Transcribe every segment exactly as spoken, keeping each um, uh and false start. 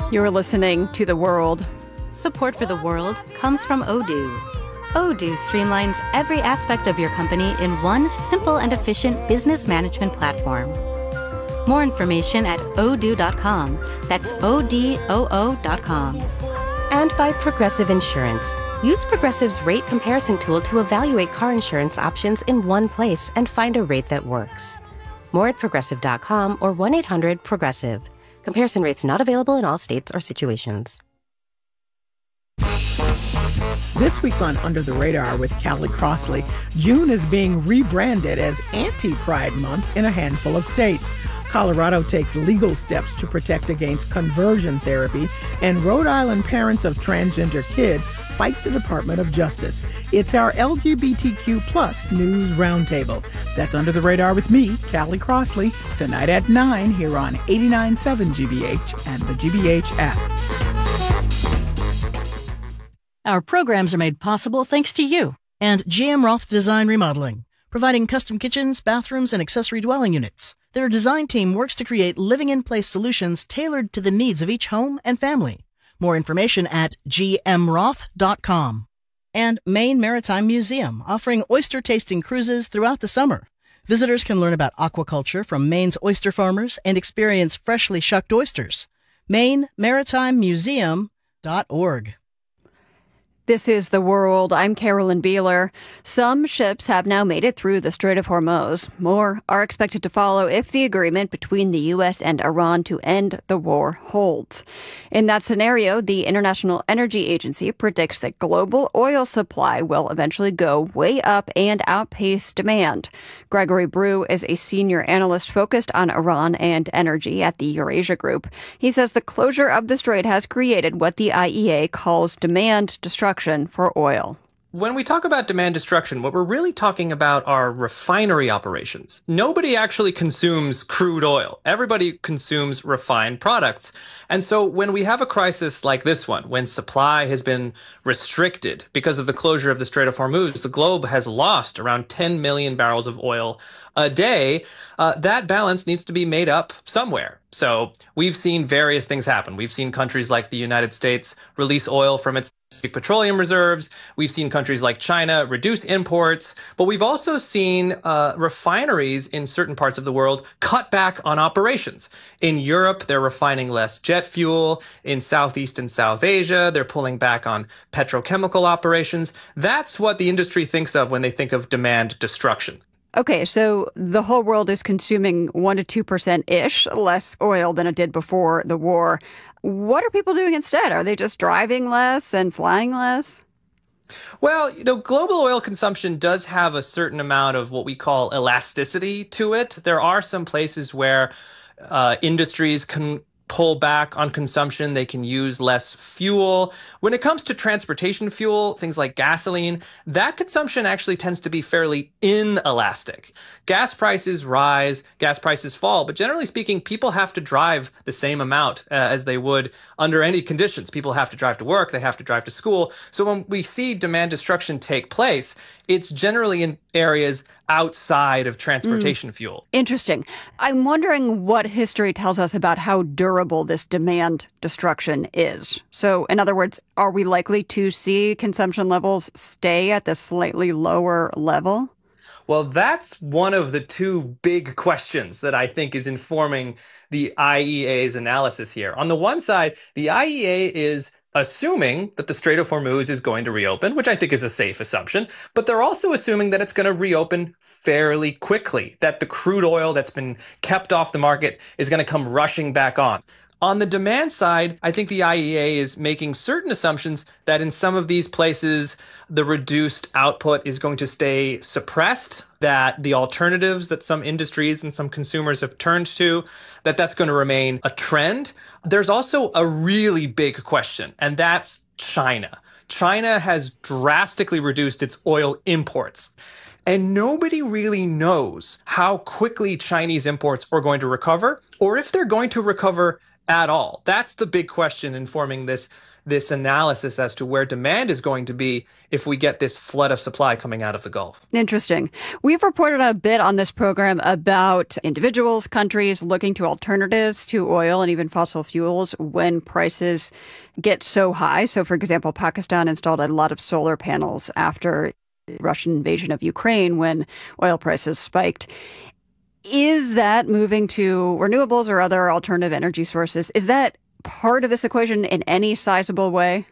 You're listening to The World. Support for The World comes from Odoo. Odoo streamlines every aspect of your company in one simple and efficient business management platform. More information at odoo dot com. That's O D O O dot com. And by Progressive Insurance. Use Progressive's rate comparison tool to evaluate car insurance options in one place and find a rate that works. More at progressive dot com or one eight hundred progressive. Comparison rates not available in all states or situations. This week on Under the Radar with Callie Crossley, June is being rebranded as Anti-Pride Month in a handful of states. Colorado takes legal steps to protect against conversion therapy, and Rhode Island parents of transgender kids fight the Department of Justice. It's our L G B T Q plus News Roundtable. That's Under the Radar with me, Callie Crossley, tonight at nine here on eighty-nine point seven G B H and the G B H app. Our programs are made possible thanks to you. And G M Roth Design Remodeling, providing custom kitchens, bathrooms, and accessory dwelling units. Their design team works to create living-in-place solutions tailored to the needs of each home and family. More information at G M roth dot com. And Maine Maritime Museum, offering oyster-tasting cruises throughout the summer. Visitors can learn about aquaculture from Maine's oyster farmers and experience freshly shucked oysters. Maine Maritime Museum dot org. This is The World. I'm Carolyn Beeler. Some ships have now made it through the Strait of Hormuz. More are expected to follow if the agreement between the U S and Iran to end the war holds. In that scenario, the International Energy Agency predicts that global oil supply will eventually go way up and outpace demand. Gregory Brew is a senior analyst focused on Iran and energy at the Eurasia Group. He says the closure of the strait has created what the I E A calls demand destruction for oil. When we talk about demand destruction, what we're really talking about are refinery operations. Nobody actually consumes crude oil. Everybody consumes refined products. And so when we have a crisis like this one, when supply has been restricted because of the closure of the Strait of Hormuz, the globe has lost around ten million barrels of oil a day. Uh, that balance needs to be made up somewhere. So we've seen various things happen. We've seen countries like the United States release oil from its petroleum reserves. We've seen countries like China reduce imports. But we've also seen uh, refineries in certain parts of the world cut back on operations. In Europe, they're refining less jet fuel. In Southeast and South Asia, they're pulling back on petrochemical operations. That's what the industry thinks of when they think of demand destruction. Okay, so the whole world is consuming one to two percent-ish less oil than it did before the war. What are people doing instead? Are they just driving less and flying less? Well, you know, global oil consumption does have a certain amount of what we call elasticity to it. There are some places where uh, industries can pull back on consumption. They can use less fuel. When it comes to transportation fuel, things like gasoline, that consumption actually tends to be fairly inelastic. Gas prices rise, gas prices fall, but generally speaking, people have to drive the same amount uh, as they would under any conditions. People have to drive to work, they have to drive to school. So when we see demand destruction take place, it's generally in areas outside of transportation mm. fuel. Interesting. I'm wondering what history tells us about how durable this demand destruction is. So, in other words, are we likely to see consumption levels stay at this slightly lower level? Well, that's one of the two big questions that I think is informing the I E A's analysis here. On the one side, the I E A is assuming that the Strait of Hormuz is going to reopen, which I think is a safe assumption, but they're also assuming that it's going to reopen fairly quickly, that the crude oil that's been kept off the market is going to come rushing back on. On the demand side, I think the I E A is making certain assumptions that in some of these places, the reduced output is going to stay suppressed, that the alternatives that some industries and some consumers have turned to, that that's going to remain a trend. There's also a really big question, and that's China. China has drastically reduced its oil imports. And nobody really knows how quickly Chinese imports are going to recover, or if they're going to recover at all. That's the big question informing this this analysis as to where demand is going to be if we get this flood of supply coming out of the Gulf. Interesting. We've reported a bit on this program about individuals, countries looking to alternatives to oil and even fossil fuels when prices get so high. So, for example, Pakistan installed a lot of solar panels after the Russian invasion of Ukraine when oil prices spiked. Is that moving to renewables or other alternative energy sources? Is that part of this equation in any sizable way?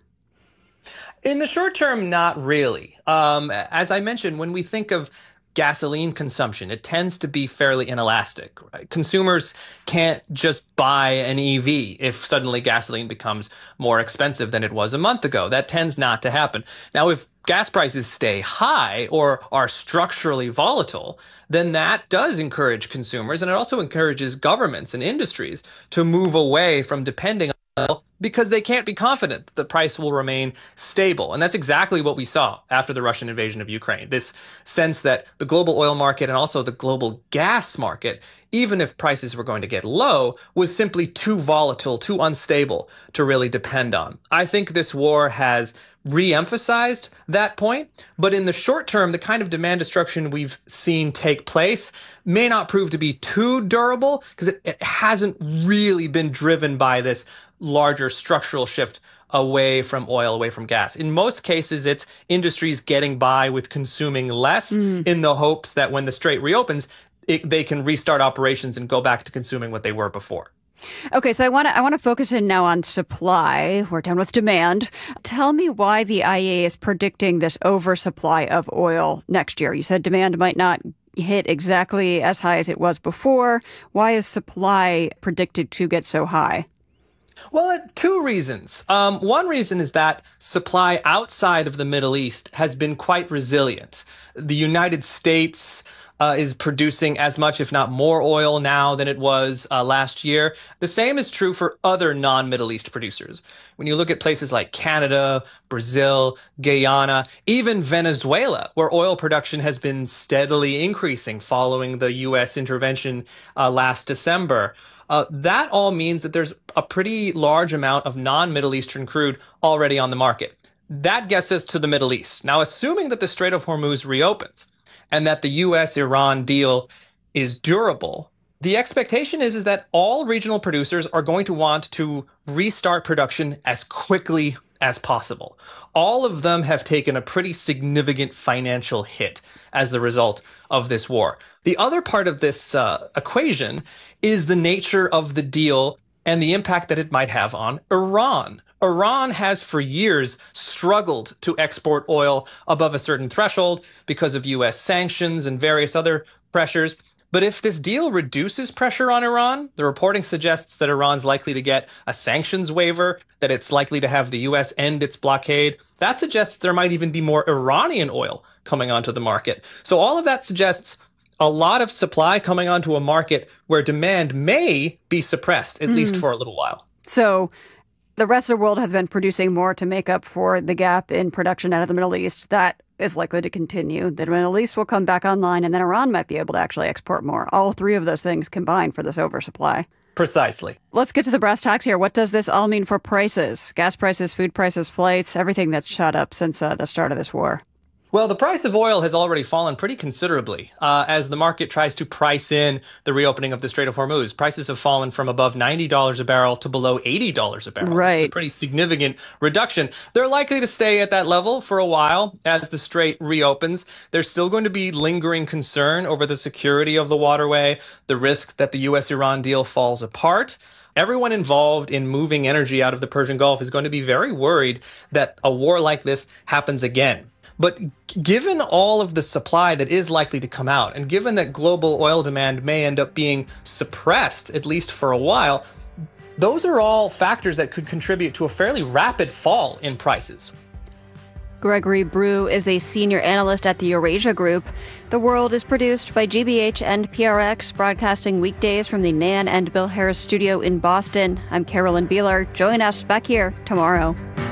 In the short term, not really. Um, as I mentioned, when we think of gasoline consumption, it tends to be fairly inelastic. Right? Consumers can't just buy an E V if suddenly gasoline becomes more expensive than it was a month ago. That tends not to happen. Now, if gas prices stay high or are structurally volatile, then that does encourage consumers, and it also encourages governments and industries to move away from depending on oil because they can't be confident that the price will remain stable. And that's exactly what we saw after the Russian invasion of Ukraine. This sense that the global oil market and also the global gas market, even if prices were going to get low, was simply too volatile, too unstable to really depend on. I think this war has re-emphasized that point, but in the short term, the kind of demand destruction we've seen take place may not prove to be too durable because it, it hasn't really been driven by this larger structural shift away from oil, away from gas. In most cases, it's industries getting by with consuming less mm. in the hopes that when the strait reopens, it, they can restart operations and go back to consuming what they were before. Okay, so I want to I want to focus in now on supply. We're done with demand. Tell me why the I E A is predicting this oversupply of oil next year. You said demand might not hit exactly as high as it was before. Why is supply predicted to get so high? Well, two reasons. Um, one reason is that supply outside of the Middle East has been quite resilient. The United States uh, is producing as much, if not more, oil now than it was uh, last year. The same is true for other non-Middle East producers. When you look at places like Canada, Brazil, Guyana, even Venezuela, where oil production has been steadily increasing following the U S intervention uh, last December, Uh, that all means that there's a pretty large amount of non-Middle Eastern crude already on the market. That gets us to the Middle East. Now, assuming that the Strait of Hormuz reopens and that the U S Iran deal is durable, the expectation is, is that all regional producers are going to want to restart production as quickly as possible. All of them have taken a pretty significant financial hit as the result of this war. The other part of this uh, equation is the nature of the deal and the impact that it might have on Iran. Iran has for years struggled to export oil above a certain threshold because of U S sanctions and various other pressures. But if this deal reduces pressure on Iran, the reporting suggests that Iran's likely to get a sanctions waiver, that it's likely to have the U S end its blockade. That suggests there might even be more Iranian oil coming onto the market. So all of that suggests a lot of supply coming onto a market where demand may be suppressed, at mm. least for a little while. So the rest of the world has been producing more to make up for the gap in production out of the Middle East. That is likely to continue. The Middle East will come back online, and then Iran might be able to actually export more. All three of those things combined for this oversupply. Precisely. Let's get to the brass tacks here. What does this all mean for prices? Gas prices, food prices, flights, everything that's shot up since uh, the start of this war. Well, the price of oil has already fallen pretty considerably uh, as the market tries to price in the reopening of the Strait of Hormuz. Prices have fallen from above ninety dollars a barrel to below eighty dollars a barrel. Right. It's a pretty significant reduction. They're likely to stay at that level for a while as the strait reopens. There's still going to be lingering concern over the security of the waterway, the risk that the U S Iran deal falls apart. Everyone involved in moving energy out of the Persian Gulf is going to be very worried that a war like this happens again. But given all of the supply that is likely to come out, and given that global oil demand may end up being suppressed, at least for a while, those are all factors that could contribute to a fairly rapid fall in prices. Gregory Brew is a senior analyst at the Eurasia Group. The World is produced by G B H and P R X, broadcasting weekdays from the Nan and Bill Harris studio in Boston. I'm Carolyn Beeler. Join us back here tomorrow.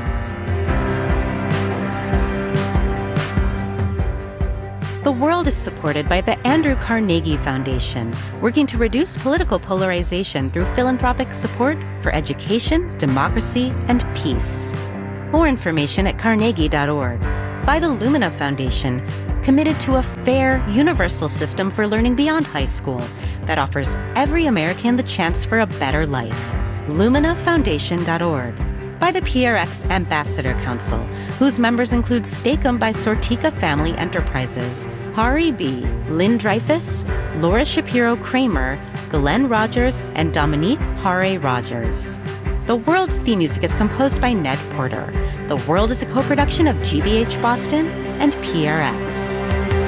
The World is supported by the Andrew Carnegie Foundation, working to reduce political polarization through philanthropic support for education, democracy, and peace. More information at carnegie dot org. By the Lumina Foundation, committed to a fair, universal system for learning beyond high school that offers every American the chance for a better life. lumina foundation dot org. By the P R X Ambassador Council, whose members include Steak-umm by Sortika Family Enterprises, Hari B., Lynn Dreyfus, Laura Shapiro-Kramer, Glenn Rogers, and Dominique Hare Rogers. The World's theme music is composed by Ned Porter. The World is a co-production of G B H Boston and P R X.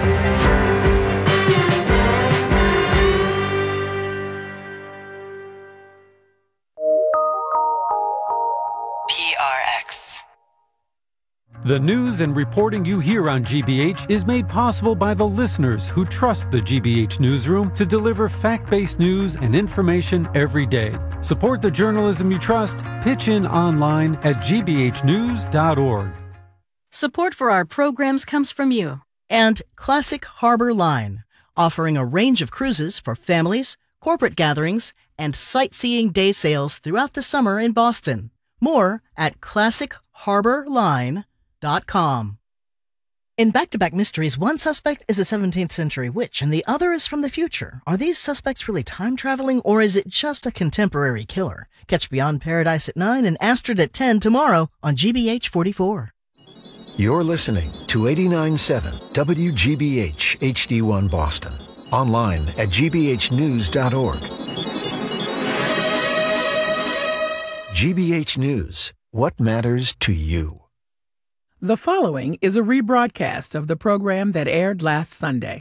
P R X. The news and reporting you hear on G B H is made possible by the listeners who trust the G B H newsroom to deliver fact-based news and information every day. Support the journalism you trust. Pitch in online at g b h news dot org. Support for our programs comes from you. And Classic Harbor Line, offering a range of cruises for families, corporate gatherings, and sightseeing day sails throughout the summer in Boston. More at classic harbor line dot com. In Back-to-Back Mysteries, one suspect is a seventeenth century witch and the other is from the future. Are these suspects really time-traveling, or is it just a contemporary killer? Catch Beyond Paradise at nine and Astrid at ten tomorrow on G B H forty-four. You're listening to eighty-nine point seven W G B H H D one Boston. Online at g b h news dot org. G B H News. What matters to you? The following is a rebroadcast of the program that aired last Sunday.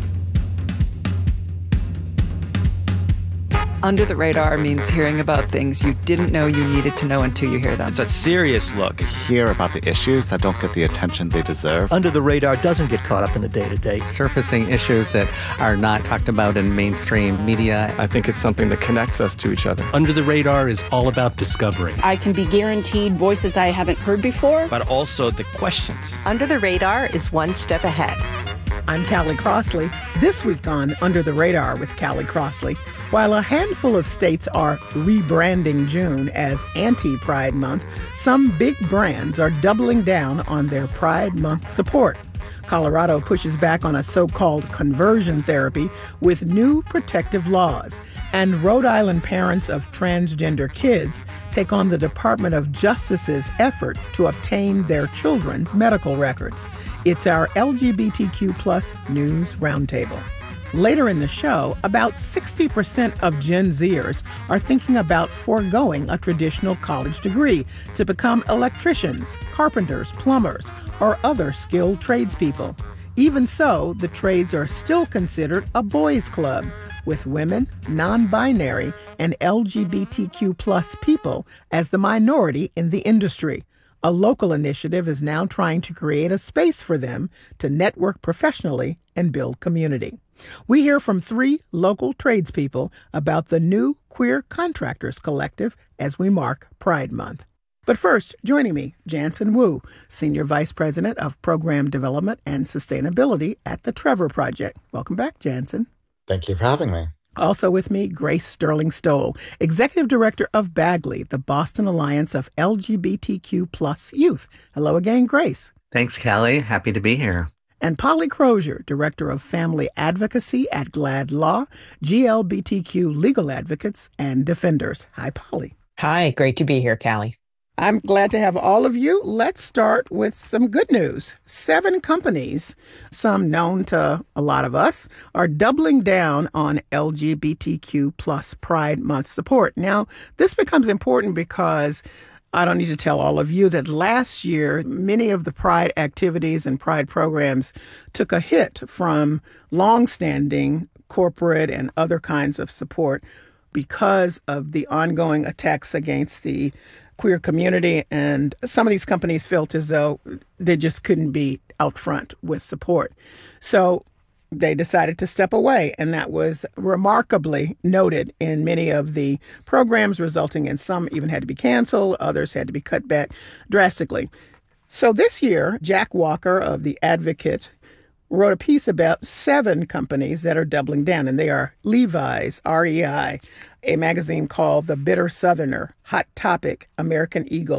Under the Radar means hearing about things you didn't know you needed to know until you hear them. It's a serious look. Hear about the issues that don't get the attention they deserve. Under the Radar doesn't get caught up in the day-to-day. Surfacing issues that are not talked about in mainstream media. I think it's something that connects us to each other. Under the Radar is all about discovery. I can be guaranteed voices I haven't heard before. But also the questions. Under the Radar is one step ahead. I'm Callie Crossley. This week on Under the Radar with Callie Crossley, while a handful of states are rebranding June as Anti-Pride Month, some big brands are doubling down on their Pride Month support. Colorado pushes back on a so-called conversion therapy with new protective laws. And Rhode Island parents of transgender kids take on the Department of Justice's effort to obtain their children's medical records. It's our L G B T Q plus News Roundtable. Later in the show, about sixty percent of Gen Zers are thinking about foregoing a traditional college degree to become electricians, carpenters, plumbers, or other skilled tradespeople. Even so, the trades are still considered a boys' club, with women, non-binary, and L G B T Q plus people as the minority in the industry. A local initiative is now trying to create a space for them to network professionally and build community. We hear from three local tradespeople about the new Queer Contractors Collective as we mark Pride Month. But first, joining me, Jansen Wu, Senior Vice President of Program Development and Sustainability at the Trevor Project. Welcome back, Jansen. Thank you for having me. Also with me, Grace Sterling Stoll, Executive Director of Bagley, the Boston Alliance of L G B T Q plus Youth. Hello again, Grace. Thanks, Callie. Happy to be here. And Polly Crozier, Director of Family Advocacy at GLAD Law, G L B T Q Legal Advocates and Defenders. Hi, Polly. Hi, great to be here, Callie. I'm glad to have all of you. Let's start with some good news. Seven companies, some known to a lot of us, are doubling down on L G B T Q plus Pride Month support. Now, this becomes important because I don't need to tell all of you that last year, many of the Pride activities and Pride programs took a hit from longstanding corporate and other kinds of support because of the ongoing attacks against the queer community, and some of these companies felt as though they just couldn't be out front with support. So they decided to step away, and that was remarkably noted in many of the programs, resulting in some even had to be canceled, others had to be cut back drastically. So this year, Jack Walker of The Advocate wrote a piece about seven companies that are doubling down, and they are Levi's, R E I, a magazine called The Bitter Southerner, Hot Topic, American Eagle,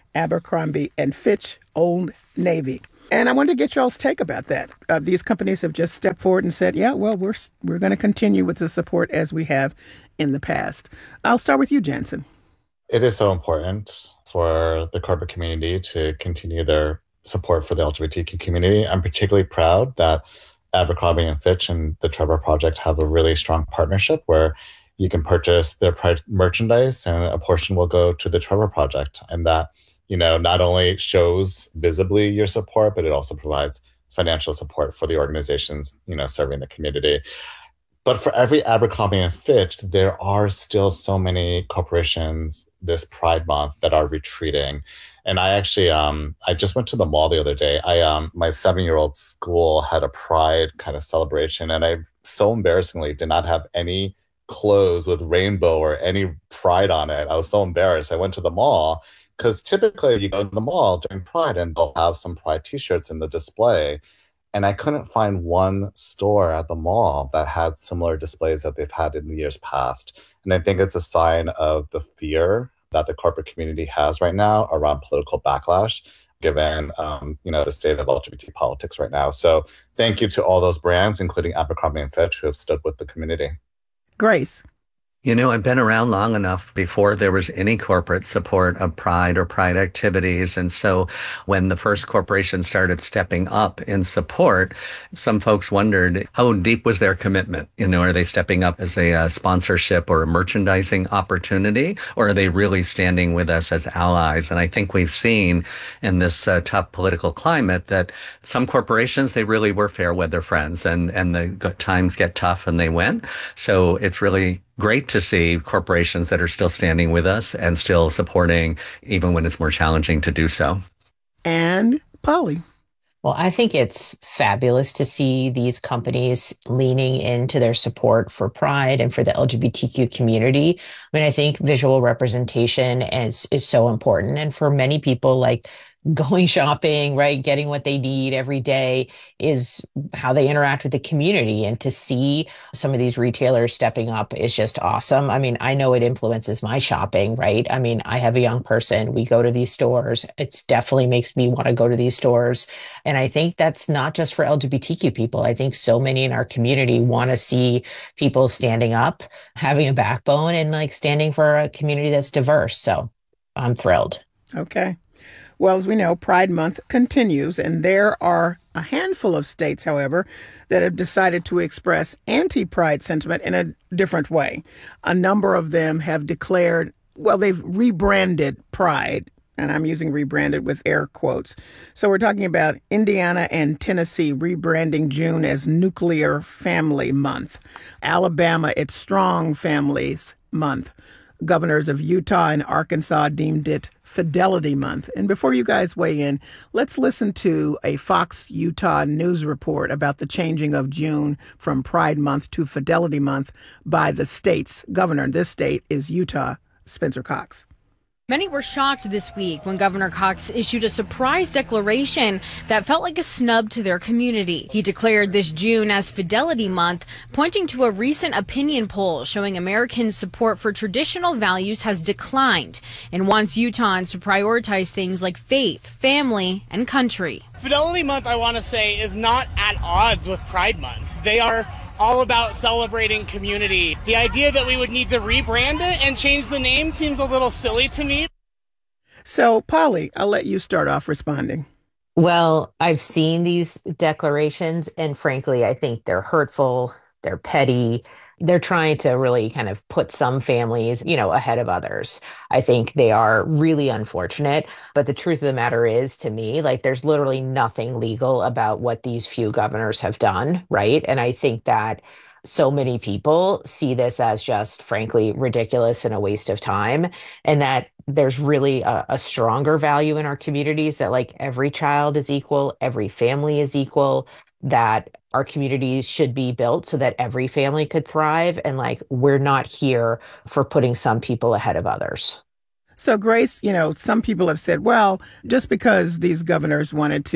Abercrombie and Fitch, Old Navy. And I wanted to get y'all's take about that. Uh, these companies have just stepped forward and said, yeah, well, we're we're going to continue with the support as we have in the past. I'll start with you, Jansen. It is so important for the corporate community to continue their support for the L G B T Q community. I'm particularly proud that Abercrombie and Fitch and the Trevor Project have a really strong partnership where you can purchase their Pride merchandise and a portion will go to the Trevor Project. And that, you know, not only shows visibly your support, but it also provides financial support for the organizations, you know, serving the community. But for every Abercrombie and Fitch, there are still so many corporations this Pride Month that are retreating. And I actually, um, I just went to the mall the other day. I, um, my seven-year-old school had a Pride kind of celebration, and I so embarrassingly did not have any clothes with rainbow or any Pride on it. I was so embarrassed. I went to the mall because typically you go to the mall during Pride and they'll have some Pride t-shirts in the display. And I couldn't find one store at the mall that had similar displays that they've had in the years past. And I think it's a sign of the fear that the corporate community has right now around political backlash, given um, you know, the state of L G B T politics right now. So thank you to all those brands, including Abercrombie and Fitch, who have stood with the community. Grace. You know, I've been around long enough before there was any corporate support of Pride or Pride activities. And so when the first corporation started stepping up in support, some folks wondered, how deep was their commitment? You know, are they stepping up as a uh, sponsorship or a merchandising opportunity, or are they really standing with us as allies? And I think we've seen in this uh, tough political climate that some corporations, they really were fair weather friends, and, and the times get tough and they win. So it's really great to see corporations that are still standing with us and still supporting, even when it's more challenging to do so. And Polly. Well, I think it's fabulous to see these companies leaning into their support for Pride and for the L G B T Q community. I mean, I think visual representation is, is so important. And for many people, like going shopping, right, getting what they need every day is how they interact with the community. And to see some of these retailers stepping up is just awesome. I mean, I know it influences my shopping, right? I mean, I have a young person. We go to these stores. It definitely makes me want to go to these stores. And I think that's not just for L G B T Q people. I think so many in our community want to see people standing up, having a backbone, and like standing for a community that's diverse. So I'm thrilled. Okay. Well, as we know, Pride Month continues, and there are a handful of states, however, that have decided to express anti-Pride sentiment in a different way. A number of them have declared, well, they've rebranded Pride, and I'm using rebranded with air quotes. So we're talking about Indiana and Tennessee rebranding June as Nuclear Family Month. Alabama, it's Strong Families Month. Governors of Utah and Arkansas deemed it Fidelity Month. And before you guys weigh in, let's listen to a Fox Utah news report about the changing of June from Pride Month to Fidelity Month by the state's governor. This state is Utah, Spencer Cox. Many were shocked this week when Governor Cox issued a surprise declaration that felt like a snub to their community. He declared this June as Fidelity Month, pointing to a recent opinion poll showing Americans' support for traditional values has declined, and wants Utahns to prioritize things like faith, family, and country. Fidelity Month, I want to say, is not at odds with Pride Month. They are all about celebrating community. The idea that we would need to rebrand it and change the name seems a little silly to me. So, Polly, I'll let you start off responding. Well, I've seen these declarations, and frankly, I think they're hurtful, they're petty. They're trying to really kind of put some families, you know, ahead of others. I think they are really unfortunate. But the truth of the matter is, to me, like, there's literally nothing legal about what these few governors have done, right? And I think that so many people see this as just, frankly, ridiculous and a waste of time, and that there's really a, a stronger value in our communities that, like, every child is equal, every family is equal, that our communities should be built so that every family could thrive. And like, we're not here for putting some people ahead of others. So, Grace, you know, some people have said, well, just because these governors wanted to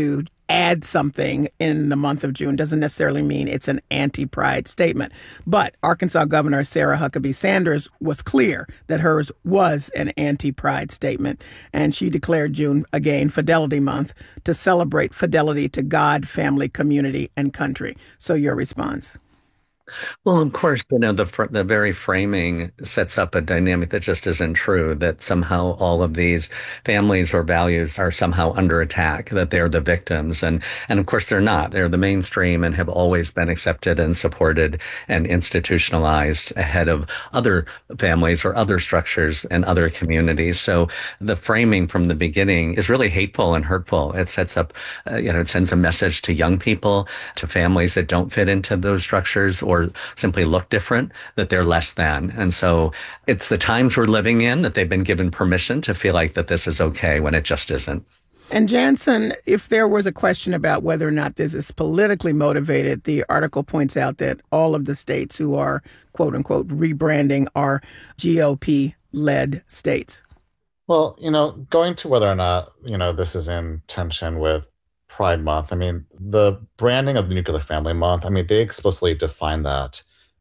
add something in the month of June doesn't necessarily mean it's an anti-pride statement. But Arkansas Governor Sarah Huckabee Sanders was clear that hers was an anti-pride statement. And she declared June, again, Fidelity Month, to celebrate fidelity to God, family, community, and country. So your response? Well, of course, you know, the the very framing sets up a dynamic that just isn't true, that somehow all of these families or values are somehow under attack, that they're the victims. And, and of course, they're not. They're the mainstream and have always been accepted and supported and institutionalized ahead of other families or other structures and other communities. So the framing from the beginning is really hateful and hurtful. It sets up, uh, you know, it sends a message to young people, to families that don't fit into those structures or or simply look different, that they're less than. And so it's the times we're living in that they've been given permission to feel like that this is okay when it just isn't. And Jansen, if there was a question about whether or not this is politically motivated, the article points out that all of the states who are, quote unquote, rebranding are G O P-led states. Well, you know, going to whether or not, you know, this is in tension with Pride Month. I mean, the branding of the Nuclear Family Month, I mean, they explicitly define that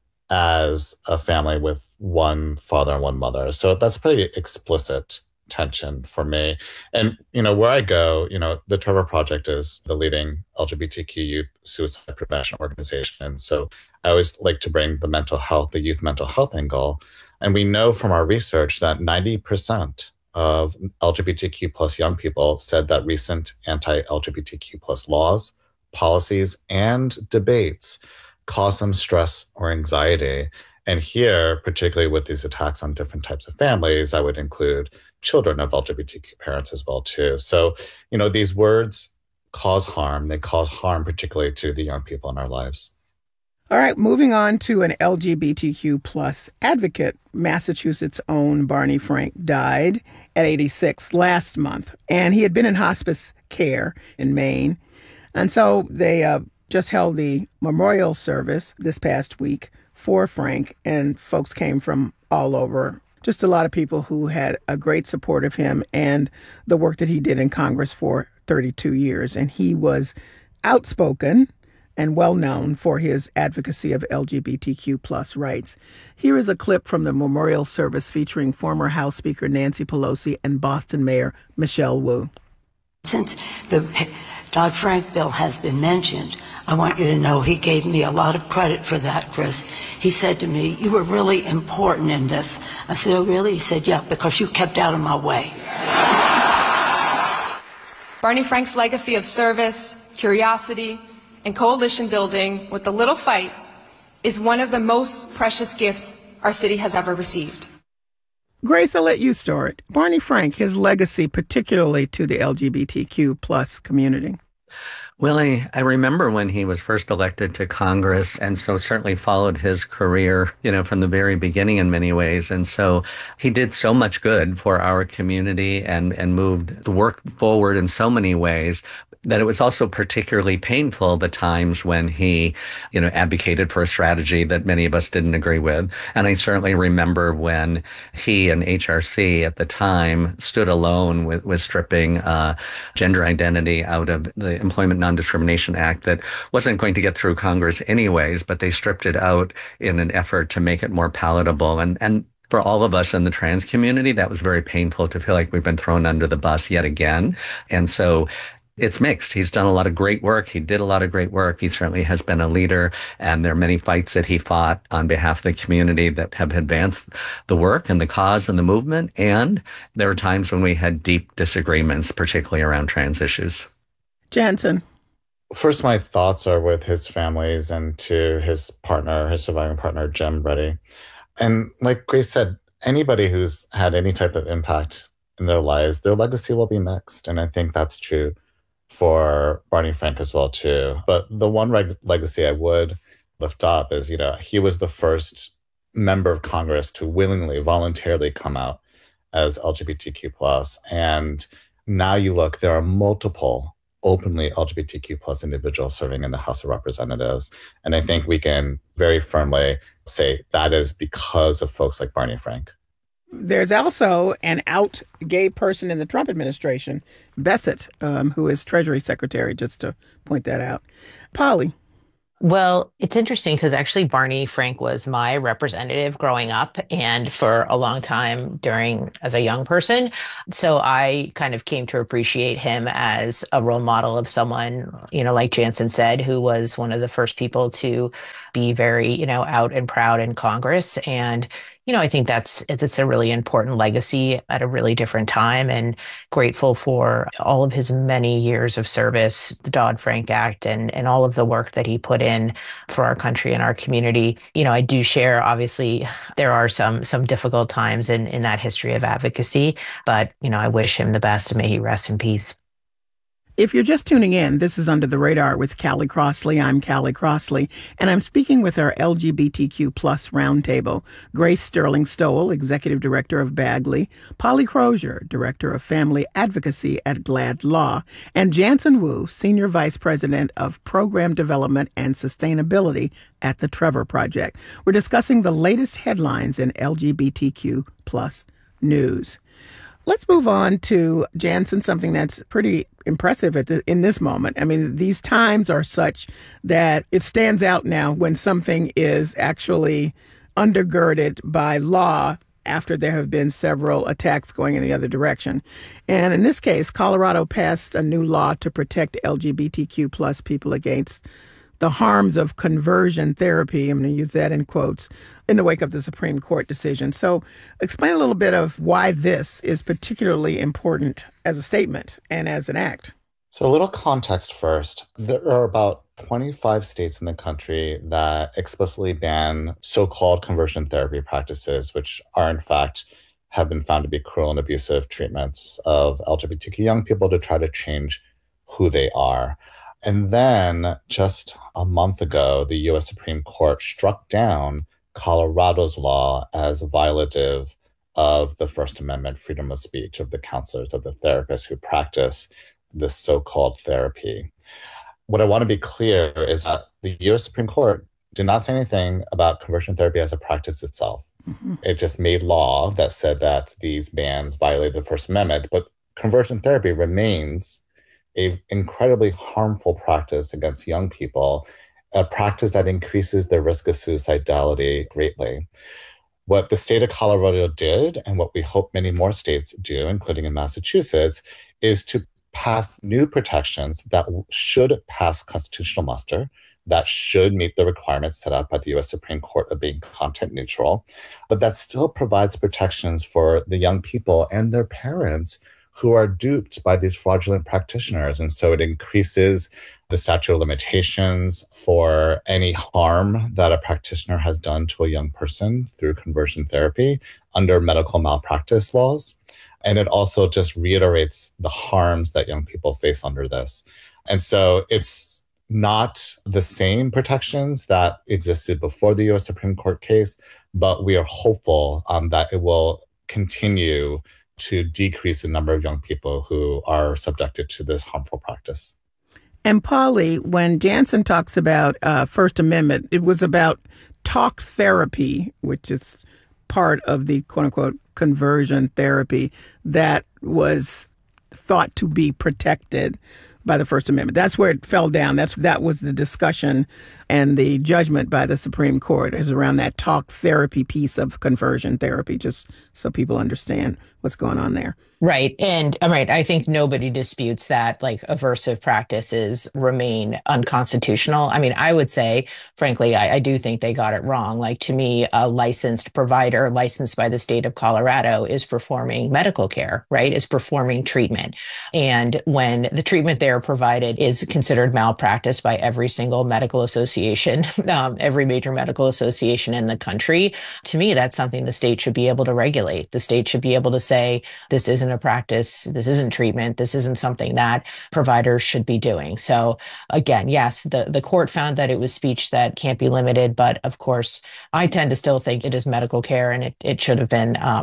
as a family with one father and one mother. So that's pretty explicit tension for me. And, you know, where I go, you know, the Trevor Project is the leading L G B T Q youth suicide prevention organization. So I always like to bring the mental health, the youth mental health angle. And we know from our research that ninety percent of L G B T Q plus young people said that recent anti-L G B T Q plus laws, policies, and debates cause them stress or anxiety. And here, particularly with these attacks on different types of families, I would include children of L G B T Q parents as well, too. So, you know, these words cause harm. They cause harm particularly to the young people in our lives. All right, moving on to an L G B T Q plus advocate. Massachusetts' own Barney Frank died at eighty-six last month, and he had been in hospice care in Maine. And so they uh, just held the memorial service this past week for Frank, and folks came from all over. Just a lot of people who had a great support of him and the work that he did in Congress for thirty-two years. And he was outspoken and well known for his advocacy of L G B T Q plus rights. Here is a clip from the memorial service featuring former House Speaker Nancy Pelosi and Boston Mayor Michelle Wu. Since the Dodd-Frank bill has been mentioned, I want you to know he gave me a lot of credit for that, Chris. He said to me, "You were really important in this." I said, "Oh, really?" He said, "Yeah, because you kept out of my way." Barney Frank's legacy of service, curiosity, and coalition building with the little fight is one of the most precious gifts our city has ever received. Grace, I'll let you start. Barney Frank, his legacy, particularly to the L G B T Q plus community. Well, I, I remember when he was first elected to Congress, and so certainly followed his career, you know, from the very beginning in many ways. And so he did so much good for our community and, and moved the work forward in so many ways, that it was also particularly painful the times when he, you know, advocated for a strategy that many of us didn't agree with. And I certainly remember when he and H R C at the time stood alone with, with stripping uh, gender identity out of the Employment Non-Discrimination Act that wasn't going to get through Congress anyways, but they stripped it out in an effort to make it more palatable. And, and for all of us in the trans community, that was very painful to feel like we've been thrown under the bus yet again. And so it's mixed. He's done a lot of great work. He did a lot of great work. He certainly has been a leader, and there are many fights that he fought on behalf of the community that have advanced the work and the cause and the movement. And there were times when we had deep disagreements, particularly around trans issues. Jansen. First, my thoughts are with his families and to his partner, his surviving partner, Jim Reddy. And like Grace said, anybody who's had any type of impact in their lives, their legacy will be mixed. And I think that's true for Barney Frank as well, too. But the one reg- legacy I would lift up is, you know, he was the first member of Congress to willingly, voluntarily come out as L G B T Q plus. And now you look, there are multiple openly L G B T Q plus individuals serving in the House of Representatives. And I think we can very firmly say that is because of folks like Barney Frank. There's also an out gay person in the Trump administration, Bessent, um, who is Treasury Secretary, just to point that out. Polly. Well, it's interesting because actually Barney Frank was my representative growing up and for a long time during as a young person. So I kind of came to appreciate him as a role model of someone, you know, like Jansen said, who was one of the first people to be very, you know, out and proud in Congress. And you know, I think that's it's a really important legacy at a really different time, and grateful for all of his many years of service, the Dodd-Frank Act, and and all of the work that he put in for our country and our community. You know, I do share, obviously, there are some some difficult times in, in that history of advocacy, but, you know, I wish him the best and may he rest in peace. If you're just tuning in, this is Under the Radar with Callie Crossley. I'm Callie Crossley, and I'm speaking with our L G B T Q plus roundtable. Grace Sterling Stowell, Executive Director of Bagley, Polly Crozier, Director of Family Advocacy at GLAD Law, and Jansen Wu, Senior Vice President of Program Development and Sustainability at the Trevor Project. We're discussing the latest headlines in L G B T Q plus news. Let's move on to Jansen, something that's pretty impressive at the, in this moment. I mean, these times are such that it stands out now when something is actually undergirded by law after there have been several attacks going in the other direction. And in this case, Colorado passed a new law to protect L G B T Q plus people against the harms of conversion therapy. I'm going to use that in quotes, in the wake of the Supreme Court decision. So explain a little bit of why this is particularly important as a statement and as an act. So a little context first. There are about twenty-five states in the country that explicitly ban so-called conversion therapy practices, which are in fact have been found to be cruel and abusive treatments of L G B T Q young people to try to change who they are. And then just a month ago, the U S Supreme Court struck down Colorado's law as violative of the First Amendment freedom of speech of the counselors, of the therapists who practice this so-called therapy. What I want to be clear is that the U S Supreme Court did not say anything about conversion therapy as a practice itself. Mm-hmm. It just made law that said that these bans violate the First Amendment, but conversion therapy remains an incredibly harmful practice against young people, a practice that increases their risk of suicidality greatly. What the state of Colorado did, and what we hope many more states do, including in Massachusetts, is to pass new protections that should pass constitutional muster, that should meet the requirements set up by the U S Supreme Court of being content neutral, but that still provides protections for the young people and their parents who are duped by these fraudulent practitioners. And so it increases the statute of limitations for any harm that a practitioner has done to a young person through conversion therapy under medical malpractice laws. And it also just reiterates the harms that young people face under this. And so it's not the same protections that existed before the U S Supreme Court case, but we are hopeful um, that it will continue to decrease the number of young people who are subjected to this harmful practice. And Polly, when Jansen talks about uh, First Amendment, it was about talk therapy, which is part of the quote-unquote conversion therapy that was thought to be protected by the First Amendment. That's where it fell down. That's that was the discussion and the judgment by the Supreme Court is around that talk therapy piece of conversion therapy, just so people understand what's going on there. Right. And I'm right. I think nobody disputes that like aversive practices remain unconstitutional. I mean, I would say, frankly, I, I do think they got it wrong. Like to me, a licensed provider licensed by the state of Colorado is performing medical care, right? Is performing treatment. And when the treatment they're provided is considered malpractice by every single medical association, um, every major medical association in the country, to me, that's something the state should be able to regulate. The state should be able to say, this isn't a practice, this isn't treatment, this isn't something that providers should be doing. So again, yes, the, the court found that it was speech that can't be limited, but of course, I tend to still think it is medical care and it, it should have been um,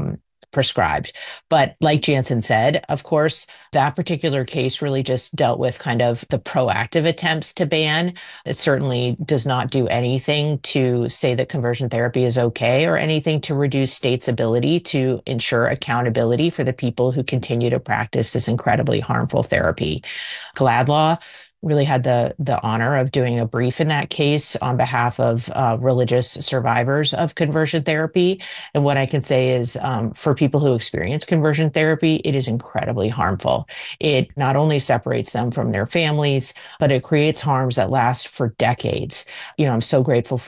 prescribed. But like Jansen said, of course, that particular case really just dealt with kind of the proactive attempts to ban. It certainly does not do anything to say that conversion therapy is okay or anything to reduce states' ability to ensure accountability for the people who continue to practice this incredibly harmful therapy. Gladlaw really had the the honor of doing a brief in that case on behalf of uh, religious survivors of conversion therapy. And what I can say is um, for people who experience conversion therapy, it is incredibly harmful. It not only separates them from their families, but it creates harms that last for decades. You know, I'm so grateful for